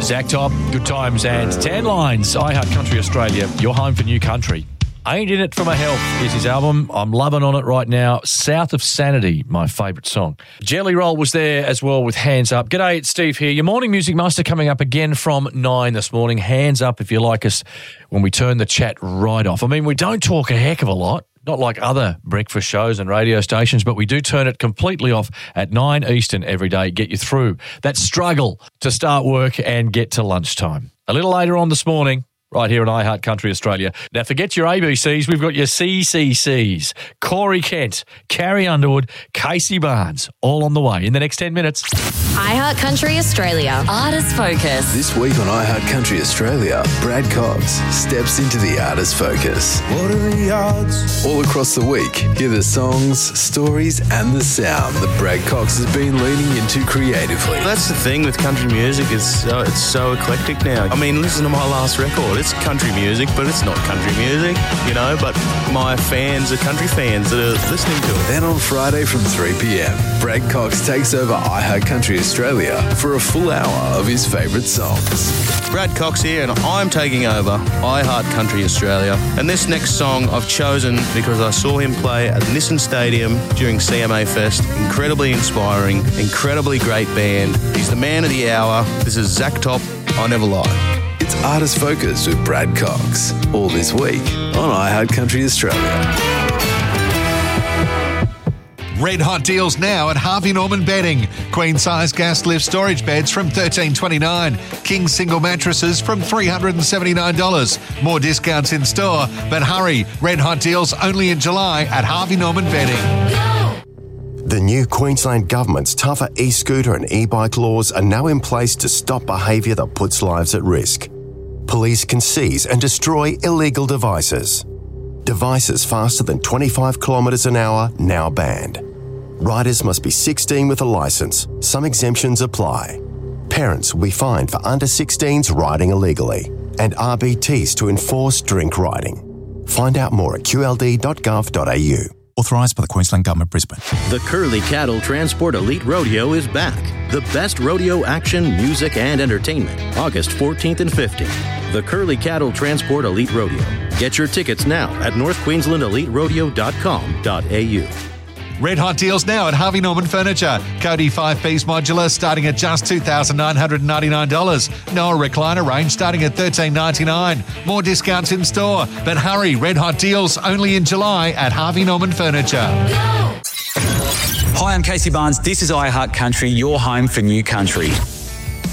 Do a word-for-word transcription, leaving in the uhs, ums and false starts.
Zach Top, Good Times and Tan Lines. iHeart Country Australia, your home for new country. Ain't In It For My Health is his album. I'm loving on it right now. South of Sanity, my favourite song. Jelly Roll was there as well with Hands Up. G'day, it's Steve here. Your morning music master coming up again from nine this morning. Hands up if you like us when we turn the chat right off. I mean, we don't talk a heck of a lot. Not like other breakfast shows and radio stations, but we do turn it completely off at nine Eastern every day, get you through that struggle to start work and get to lunchtime. A little later on this morning, right here on iHeart Country Australia. Now, forget your A B Cs. We've got your C C Cs. Corey Kent, Carrie Underwood, Casey Barnes, all on the way in the next ten minutes. iHeart Country Australia. Artist Focus. This week on iHeart Country Australia, Brad Cox steps into the Artist Focus. What are the odds? All across the week, hear the songs, stories and the sound that Brad Cox has been leaning into creatively. That's the thing with country music, is so, it's so eclectic now. I mean, listen to my last record. It's country music, but it's not country music, you know, but my fans are country fans that are listening to it. Then on Friday from three p.m, Brad Cox takes over iHeart Country Australia for a full hour of his favourite songs. Brad Cox here, and I'm taking over iHeart Country Australia. And this next song I've chosen because I saw him play at Nissan Stadium during C M A Fest. Incredibly inspiring, incredibly great band. He's the man of the hour. This is Zach Top, I Never Lie. It's Artist Focus with Brad Cox, all this week on iHeart Country Australia. Red hot deals now at Harvey Norman Bedding. Queen size gas lift storage beds from thirteen twenty-nine. King single mattresses from three hundred seventy-nine dollars. More discounts in store, but hurry, red hot deals only in July at Harvey Norman Bedding. The new Queensland Government's tougher e-scooter and e-bike laws are now in place to stop behaviour that puts lives at risk. Police can seize and destroy illegal devices. Devices faster than twenty-five kilometres an hour now banned. Riders must be sixteen with a licence. Some exemptions apply. Parents will be fined for under sixteens riding illegally, and R B Ts to enforce drink riding. Find out more at q l d dot gov dot a u. Authorised by the Queensland Government, Brisbane. The Curly Cattle Transport Elite Rodeo is back. The best rodeo action, music and entertainment. August fourteenth and fifteenth. The Curly Cattle Transport Elite Rodeo. Get your tickets now at north queensland elite rodeo dot com dot a u. Red hot deals now at Harvey Norman Furniture. Cody five-piece modular starting at just two thousand nine hundred ninety-nine dollars. Noah recliner range starting at thirteen ninety-nine. More discounts in store, but hurry, red hot deals only in July at Harvey Norman Furniture. Hi, I'm Casey Barnes. This is iHeart Country, your home for new country.